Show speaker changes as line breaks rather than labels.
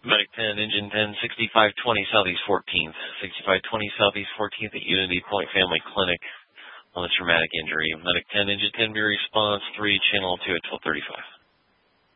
Medic 10, Engine 10, 6520 Southeast 14th. 6520 Southeast 14th at Unity Point Family Clinic on a traumatic injury. Medic 10, Engine 10, be response 3, channel 2 at 1235.